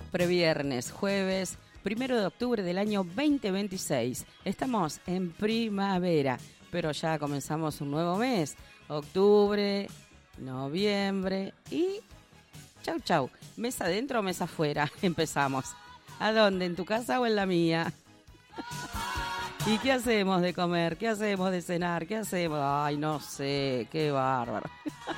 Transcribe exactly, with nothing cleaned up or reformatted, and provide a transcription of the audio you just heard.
Previernes, jueves, primero de octubre del año veinte veintiséis. Estamos en primavera, pero ya comenzamos un nuevo mes. Octubre, noviembre y chau chau. Mes adentro o mes afuera. Empezamos. ¿A dónde? ¿En tu casa o en la mía? ¿Y qué hacemos de comer? ¿Qué hacemos de cenar? ¿Qué hacemos? Ay, no sé, qué bárbaro.